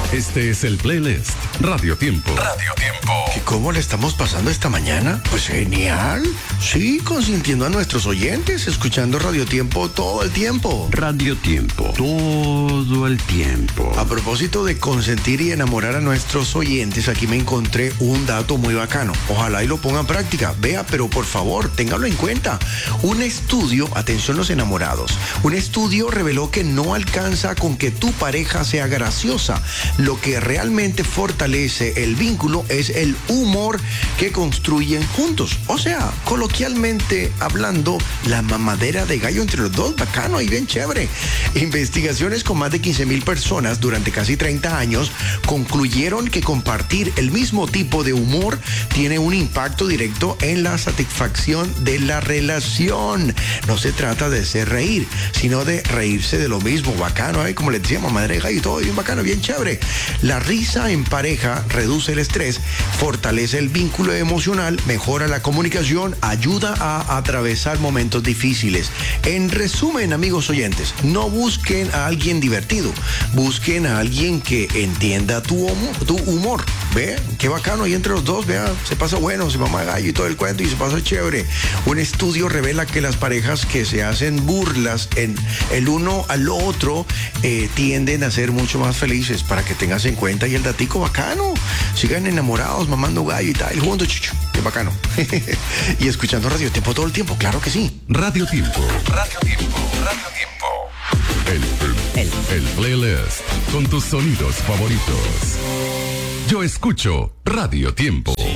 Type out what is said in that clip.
Este es el playlist Radio Tiempo. Radio Tiempo. ¿Y cómo le estamos pasando esta mañana? Pues genial. Sí, consintiendo a nuestros oyentes, escuchando Radio Tiempo todo el tiempo. Radio Tiempo, todo el tiempo. A propósito de consentir y enamorar a nuestros oyentes, aquí me encontré un dato muy bacano. Ojalá y lo ponga en práctica. Vea, pero por favor, téngalo en cuenta. Un estudio, atención los enamorados, un estudio reveló que no alcanza con que tu pareja sea graciosa. Lo que realmente fortalece el vínculo es el humor que construyen juntos. O sea, coloquialmente hablando, la mamadera de gallo entre los dos, bacano y bien chévere. Investigaciones con más de 15,000 personas durante casi 30 años concluyeron que compartir el mismo tipo de humor tiene un impacto directo en la satisfacción de la relación. No se trata de hacer reír, sino de reírse de lo mismo, bacano, como les decía, mamadera de gallo y todo bien bacano, bien chévere. La risa en pareja reduce el estrés, fortalece el vínculo emocional, mejora la comunicación, ayuda a atravesar momentos difíciles. En resumen, amigos oyentes, no busquen a alguien divertido, busquen a alguien que entienda tu humor. ¿Ve? Qué bacano, y entre los dos, vea, se pasa bueno, se mama gallo y todo el cuento y se pasa chévere. Un estudio revela que las parejas que se hacen burlas en el uno al otro tienden a ser mucho más felices, para que tengas en cuenta. Y el datico bacano, sigan enamorados, mamando gallo y tal, juntos, chucho, qué bacano. Y escuchando Radio Tiempo todo el tiempo, claro que sí. Radio Tiempo. Radio Tiempo. Radio Tiempo. El playlist con tus sonidos favoritos. Yo escucho Radio Tiempo.